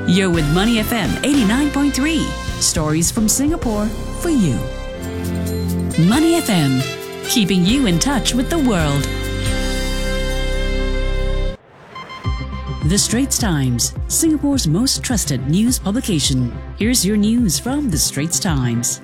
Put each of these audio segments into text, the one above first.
You're with Money FM 89.3. Stories from Singapore for you. Money FM, keeping you in touch with the world. The Straits Times, Singapore's most trusted news publication. Here's your news from The Straits Times.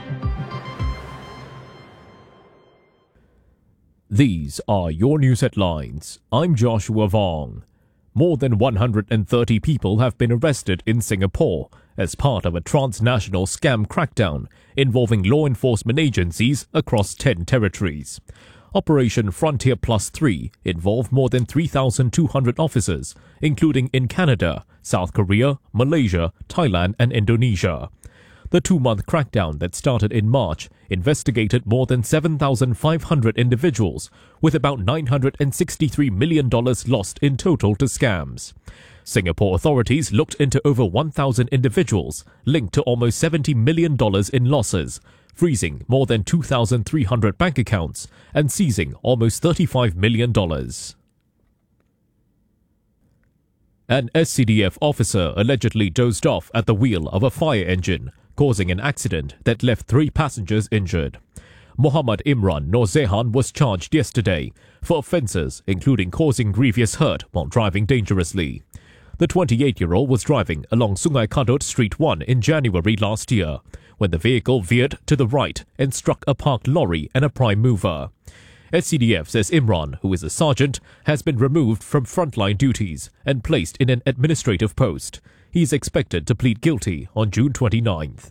These are your news headlines. I'm Joshua Vong. More than 130 people have been arrested in Singapore as part of a transnational scam crackdown involving law enforcement agencies across 10 territories. Operation Frontier Plus 3 involved more than 3,200 officers, including in Canada, South Korea, Malaysia, Thailand and Indonesia. The 2-month crackdown that started in March investigated more than 7,500 individuals, with about $963 million lost in total to scams. Singapore authorities looked into over 1,000 individuals linked to almost $70 million in losses, freezing more than 2,300 bank accounts and seizing almost $35 million. An SCDF officer allegedly dozed off at the wheel of a fire engine, causing an accident that left 3 passengers injured. Muhammad Imran Norzehan was charged yesterday for offences including causing grievous hurt while driving dangerously. The 28-year-old was driving along Sungai Kadut Street 1 in January last year, when the vehicle veered to the right and struck a parked lorry and a prime mover. SCDF says Imran, who is a sergeant, has been removed from frontline duties and placed in an administrative post. He is expected to plead guilty on June 29th.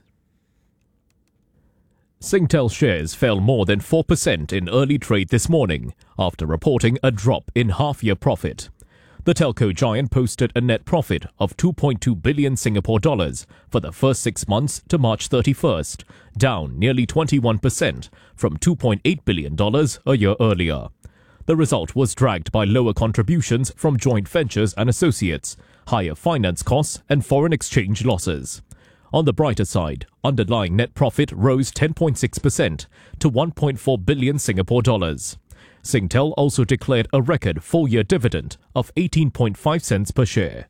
Singtel shares fell more than 4% in early trade this morning after reporting a drop in half-year profit. The telco giant posted a net profit of 2.2 billion Singapore dollars for the first 6 months to March 31st, down nearly 21% from $2.8 billion a year earlier. The result was dragged by lower contributions from joint ventures and associates, higher finance costs and foreign exchange losses. On the brighter side, underlying net profit rose 10.6% to 1.4 billion Singapore dollars. Singtel also declared a record full-year dividend of 18.5 cents per share.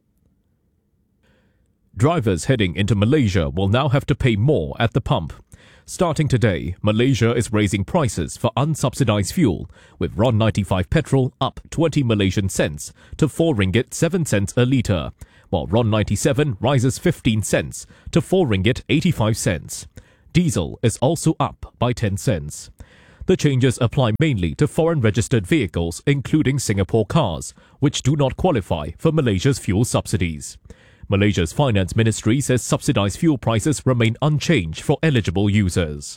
Drivers heading into Malaysia will now have to pay more at the pump. Starting today, Malaysia is raising prices for unsubsidized fuel, with RON 95 petrol up 20 Malaysian cents to 4 ringgit 7 cents a litre, while RON 97 rises 15 cents to 4 ringgit 85 cents. Diesel is also up by 10 cents. The changes apply mainly to foreign-registered vehicles, including Singapore cars, which do not qualify for Malaysia's fuel subsidies. Malaysia's Finance Ministry says subsidized fuel prices remain unchanged for eligible users.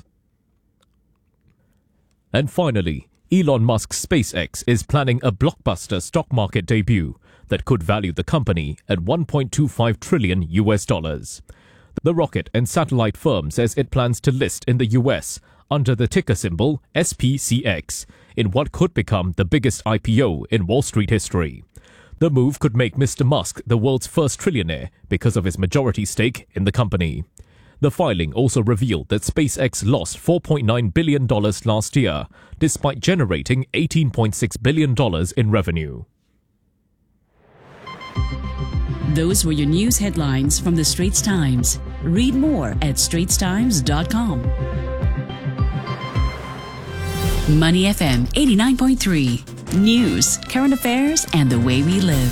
And finally, Elon Musk's SpaceX is planning a blockbuster stock market debut that could value the company at $1.25 trillion. The rocket and satellite firm says it plans to list in the US under the ticker symbol SPCX in what could become the biggest IPO in Wall Street history. The move could make Mr. Musk the world's first trillionaire because of his majority stake in the company. The filing also revealed that SpaceX lost $4.9 billion last year, despite generating $18.6 billion in revenue. Those were your news headlines from The Straits Times. Read more at straitstimes.com. Money FM 89.3. News, current affairs, and the way we live.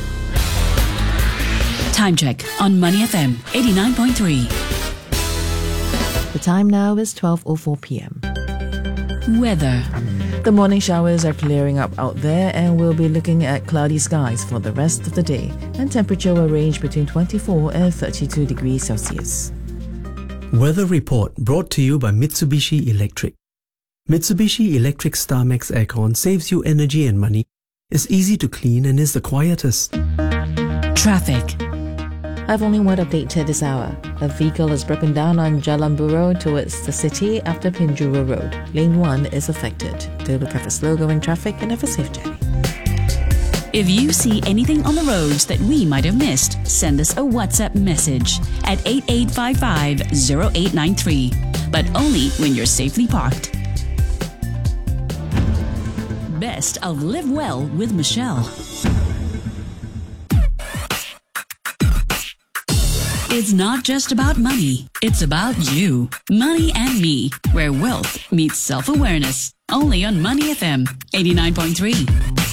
Time check on Money FM 89.3. The time now is 12:04 p.m. Weather. The morning showers are clearing up out there, and we'll be looking at cloudy skies for the rest of the day, and temperature will range between 24 and 32 degrees Celsius. Weather report brought to you by Mitsubishi Electric. Mitsubishi Electric StarMax aircon saves you energy and money, is easy to clean and is the quietest. Traffic. I have only one update this hour. A vehicle has broken down on Jalan Buroh towards the city after Pinjuru Road. Lane 1 is affected. Do look out for slow-going traffic and have a safe journey. If you see anything on the roads that we might have missed, send us a WhatsApp message at 8855-0893. But only when you're safely parked. Best of Live Well with Michelle. It's not just about money. It's about you. Money and Me, where wealth meets self-awareness. Only on Money FM 89.3.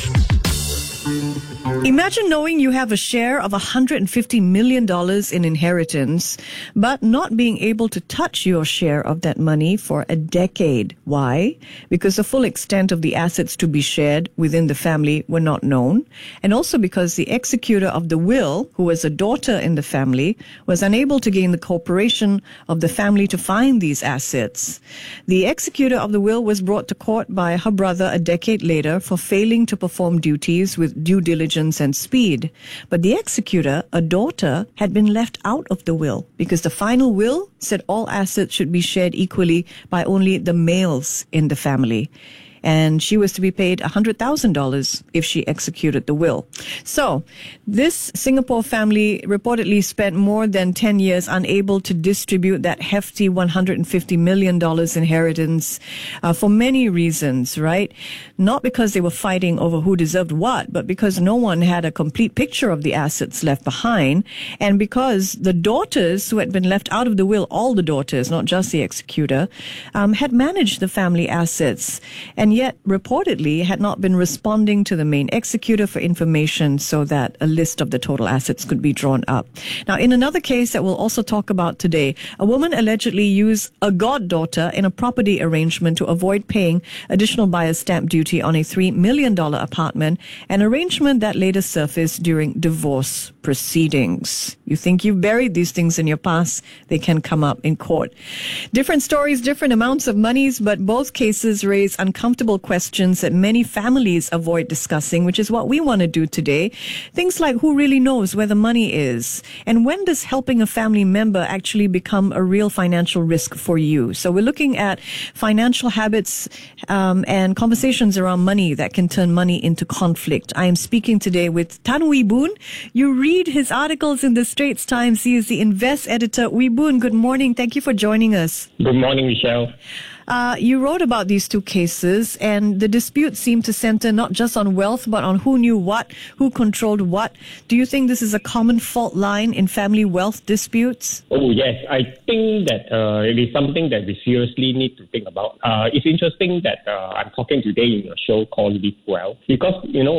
Imagine knowing you have a share of $150 million in inheritance, but not being able to touch your share of that money for a decade. Why? Because the full extent of the assets to be shared within the family were not known, and also because the executor of the will, who was a daughter in the family, was unable to gain the cooperation of the family to find these assets. The executor of the will was brought to court by her brother a decade later for failing to perform duties with due diligence and speed. But the executor, a daughter, had been left out of the will because the final will said all assets should be shared equally by only the males in the family. And she was to be paid $100,000 if she executed the will. So this Singapore family reportedly spent more than 10 years unable to distribute that hefty $150 million inheritance for many reasons, right? Not because they were fighting over who deserved what, but because no one had a complete picture of the assets left behind, and because the daughters who had been left out of the will, all the daughters, not just the executor, had managed the family assets, and yet reportedly had not been responding to the main executor for information so that a list of the total assets could be drawn up. Now, in another case that we'll also talk about today, a woman allegedly used a goddaughter in a property arrangement to avoid paying additional buyer's stamp duty on a $3 million apartment, an arrangement that later surfaced during divorce proceedings. You think you've buried these things in your past, they can come up in court. Different stories, different amounts of monies, but both cases raise uncomfortable questions that many families avoid discussing, which is what we want to do today. Things like who really knows where the money is, and when does helping a family member actually become a real financial risk for you? So we're looking at financial habits and conversations around money that can turn money into conflict. I am speaking today with Tan Wee Boon. You read his articles in the Straits Times. He is the Invest editor. Wee Boon, good morning. Thank you for joining us. Good morning, Michelle. You wrote about these two cases, and the dispute seemed to center not just on wealth, but on who knew what, who controlled what. Do you think this is a common fault line in family wealth disputes? Oh, yes. I think that it is something that we seriously need to think about. It's interesting that I'm talking today in a show called Live Well, because,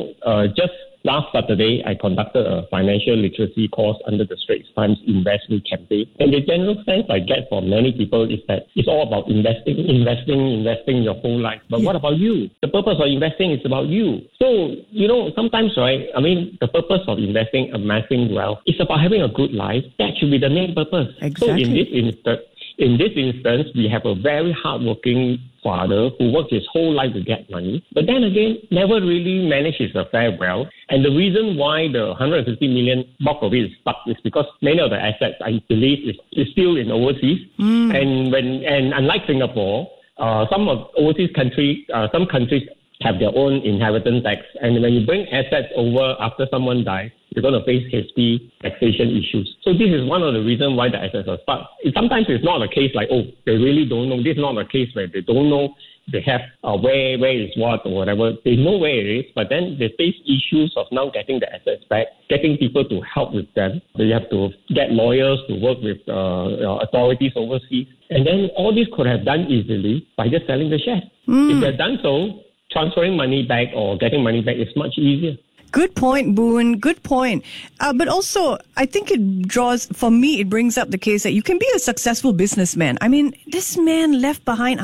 just last Saturday, I conducted a financial literacy course under the Straits Times Invest Me campaign. And the general sense I get from many people is that it's all about investing your whole life. But what about you? The purpose of investing is about you. So, sometimes, right, the purpose of investing, amassing wealth, is about having a good life. That should be the main purpose. Exactly. So in this instance, we have a very hardworking father who worked his whole life to get money, but then again, never really managed his affair well. And the reason why the 150 million bulk of it is stuck is because many of the assets, I believe, is still in overseas. And unlike Singapore, some countries have their own inheritance tax. And when you bring assets over after someone dies, you're going to face hefty taxation issues. So this is one of the reasons why the assets are stuck. Sometimes it's not a case like, they really don't know. This is not a case where they don't know they have where is what or whatever. They know where it is, but then they face issues of now getting the assets back, getting people to help with them. So you have to get lawyers to work with authorities overseas. And then all this could have done easily by just selling the shares. If they've done so, transferring money back or getting money back is much easier. Good point, Boon. Good point. But also, I think it brings up the case that you can be a successful businessman. This man left behind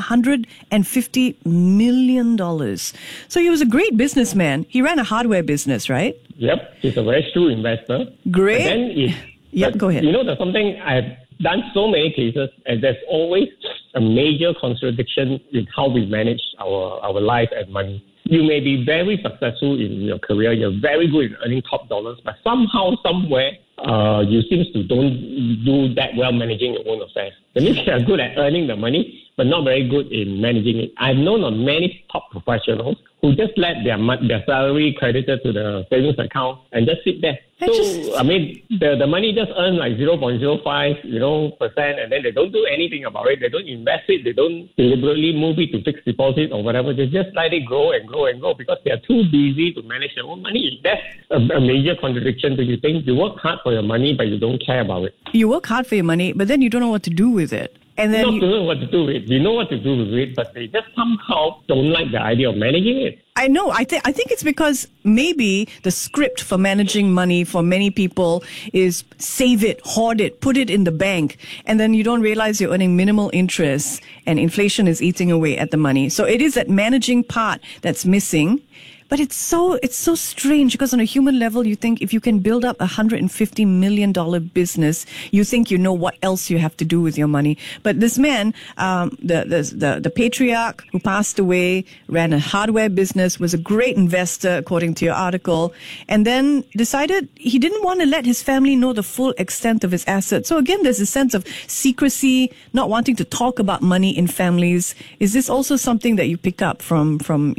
$150 million. So he was a great businessman. He ran a hardware business, right? Yep. He's a very shrewd investor. Great. Go ahead. There's something I've done so many cases, and there's always a major contradiction in how we manage our life and money. You may be very successful in your career. You're very good in earning top dollars, but somehow, somewhere, you seem to don't do that well managing your own affairs. That means you're good at earning the money, but not very good in managing it. I've known of many top professionals who just let their salary credited to the savings account and just sit there. The money just earn like 0.05%, and then they don't do anything about it. They don't invest it. They don't deliberately move it to fixed deposit or whatever. They just let it grow and grow and grow because they are too busy to manage their own money. That's a major contradiction. Do you think? You work hard for your money, but you don't care about it. You work hard for your money, but then you don't know what to do with it. And then you don't know what to do with it. You know what to do with it, but they just somehow don't like the idea of managing it. I know. I think it's because maybe the script for managing money for many people is save it, hoard it, put it in the bank, and then you don't realize you're earning minimal interest and inflation is eating away at the money. So it is that managing part that's missing. But it's so strange because on a human level, you think if you can build up $150 million business, you think you know what else you have to do with your money. But this man, the patriarch who passed away, ran a hardware business, was a great investor, according to your article, and then decided he didn't want to let his family know the full extent of his assets. So again, there's a sense of secrecy, not wanting to talk about money in families. Is this also something that you pick up from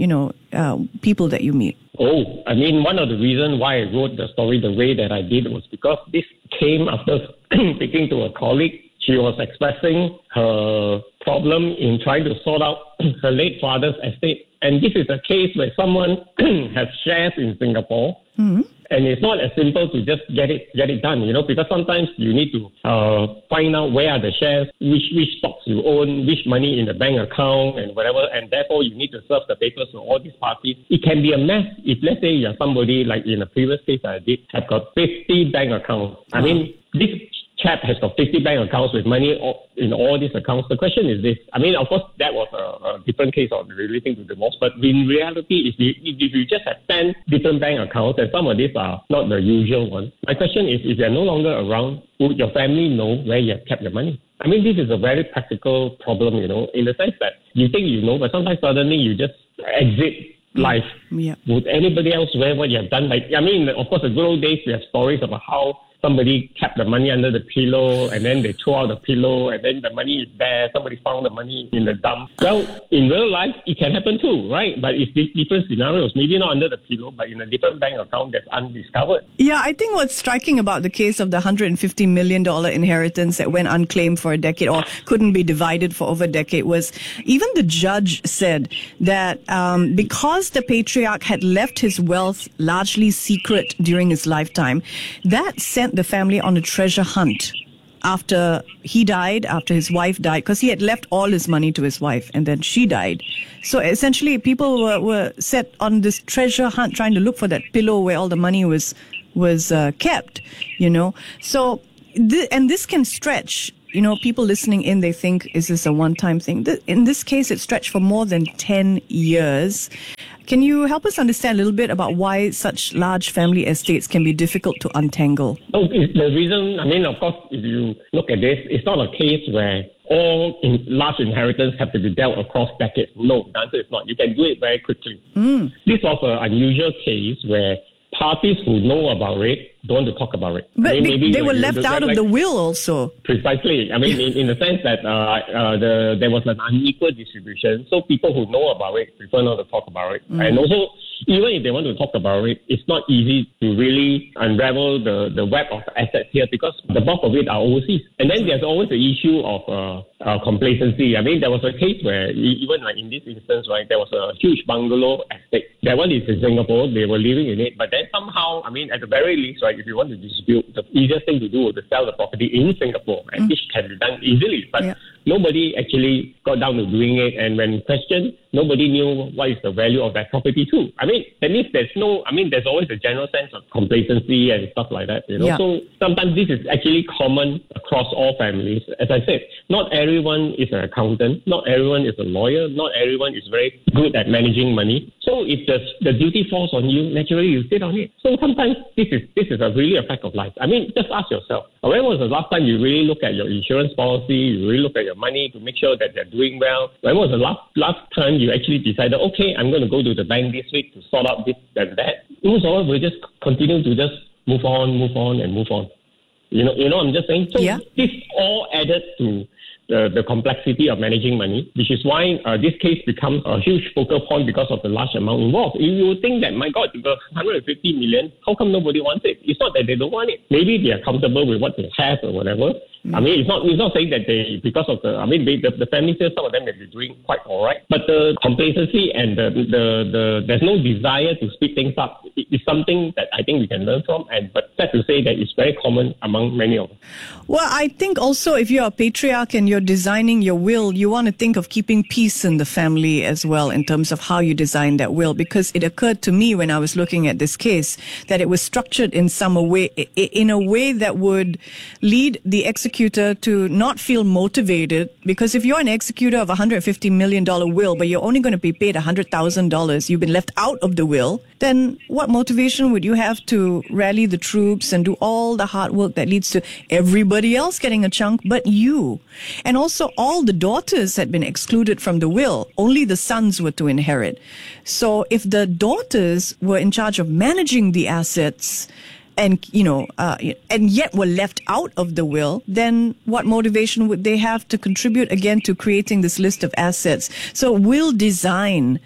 people that you meet? Oh, I mean, one of the reasons why I wrote the story the way that I did was because this came after speaking to a colleague. She was expressing her problem in trying to sort out her late father's estate. And this is a case where someone has shares in Singapore. Mm-hmm. And it's not as simple to just get it done, because sometimes you need to find out where are the shares, which stocks you own, which money in the bank account and whatever, and therefore you need to serve the papers to all these parties. It can be a mess if, let's say, you're somebody like in a previous case I did, have got 50 bank accounts. I mean, this chap has got 50 bank accounts with money in all these accounts. The question is this. I mean, of course, that was a different case of relating to divorce. But in reality, if you just have 10 different bank accounts, and some of these are not the usual ones, my question is, if you're no longer around, would your family know where you have kept your money? I mean, this is a very practical problem, in the sense that you think you know, but sometimes suddenly you just exit life. Yeah. Would anybody else wear what you have done? Of course, the good old days, we have stories about how somebody kept the money under the pillow and then they throw out the pillow and then the money is there. Somebody found the money in the dump. Well, in real life, it can happen too, right? But it's different scenarios. Maybe not under the pillow, but in a different bank account that's undiscovered. Yeah, I think what's striking about the case of the $150 million inheritance that went unclaimed for a decade or couldn't be divided for over a decade was even the judge said that because the patriarch had left his wealth largely secret during his lifetime, that sent the family on a treasure hunt after he died, after his wife died, because he had left all his money to his wife and then she died. So essentially people were set on this treasure hunt trying to look for that pillow where all the money was kept, So, this can stretch. People listening in, they think, is this a one-time thing? In this case, it stretched for more than 10 years. Can you help us understand a little bit about why such large family estates can be difficult to untangle? Oh, the reason, of course, if you look at this, it's not a case where all large inheritance have to be dealt across decades. No, the answer is not. You can do it very quickly. This was an unusual case where parties who know about it don't want to talk about it. But they were left out of the will also. Precisely. In the sense that there was an unequal distribution, so people who know about it prefer not to talk about it. And also, even if they want to talk about it, it's not easy to really unravel the web of assets here because the bulk of it are overseas. And then there's always the issue of complacency. There was a case where, even like in this instance, right, there was a huge bungalow estate. That one is in Singapore. They were living in it. But then somehow, at the very least, right, if you want to distribute, the easiest thing to do is to sell the property in Singapore, and this can be done easily. But nobody actually got down to doing it. And when questioned, nobody knew what is the value of that property too. That means there's always a general sense of complacency and stuff like that, So sometimes this is actually common across all families. As I said, not everyone is an accountant, not everyone is a lawyer, not everyone is very good at managing money. So if the duty falls on you, naturally you sit on it. So sometimes this is really a fact of life. Just ask yourself, when was the last time you really look at your insurance policy, you really look at your money to make sure that they're doing well? When was the last time you actually decided, okay, I'm going to go to the bank this week to sort out this and that? Most of us will just continue to just move on. I'm just saying. So this all added to the complexity of managing money, which is why this case becomes a huge focal point because of the large amount involved. You would think that, my God, you got 150 million, how come nobody wants it? It's not that they don't want it. Maybe they are comfortable with what they have or whatever. I mean, it's not saying that they, because of the, I mean, the family says some of them may be doing quite all right, but the complacency and there's no desire to speed things up is something that I think we can learn from, but sad to say that it's very common among many of us. Well, I think also if you're a patriarch and you're designing your will, you want to think of keeping peace in the family as well in terms of how you design that will, because it occurred to me when I was looking at this case that it was structured in a way that would lead the executor to not feel motivated, because if you're an executor of $150 million will, but you're only going to be paid $100,000, you've been left out of the will, then what motivation would you have to rally the troops and do all the hard work that leads to everybody else getting a chunk but you? And also all the daughters had been excluded from the will. Only the sons were to inherit. So if the daughters were in charge of managing the assets and yet were left out of the will, then what motivation would they have to contribute again to creating this list of assets? So will design,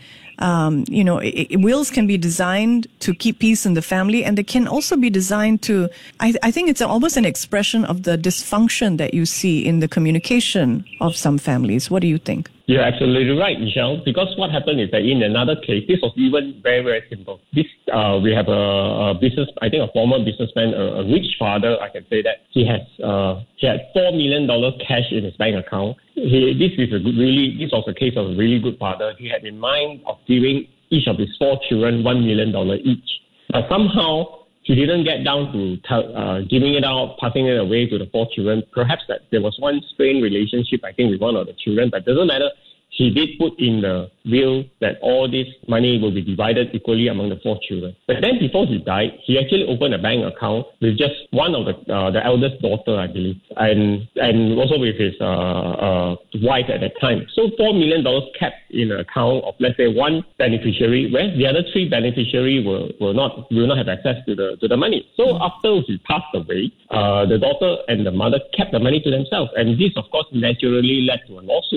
wills can be designed to keep peace in the family, and they can also be designed to, I think it's almost an expression of the dysfunction that you see in the communication of some families. What do you think? You're absolutely right, Michelle, because what happened is that in another case, this was even very, very simple. We have a business, I think a former businessman, a rich father, I can say that. He had $4 million cash in his bank account. This was a case of a really good father. He had in mind of giving each of his 4 children $1 million each. But somehow, he didn't get down to giving it out, passing it away to the 4 children. Perhaps that there was one strained relationship, I think, with one of the children, but it doesn't matter. He did put in the will that all this money will be divided equally among the 4 children. But then before he died, he actually opened a bank account with just one of the eldest daughter, I believe, and also with his wife at that time. So $4 million kept in an account of, let's say, one beneficiary, where the other 3 beneficiaries will not have access to the money. So after he passed away, the daughter and the mother kept the money to themselves, and this, of course, naturally led to a lawsuit.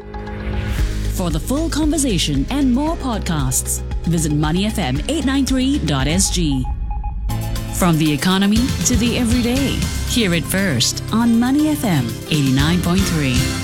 For the full conversation and more podcasts, visit moneyfm893.sg. From the economy to the everyday, hear it first on Money FM 89.3.